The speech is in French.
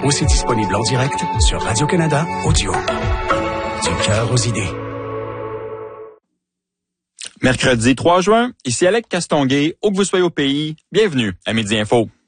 Aussi disponible en direct sur Radio-Canada Audio. Du cœur aux idées. Mercredi 3 juin, ici Alec Castonguay, où que vous soyez au pays, bienvenue à Midi Info.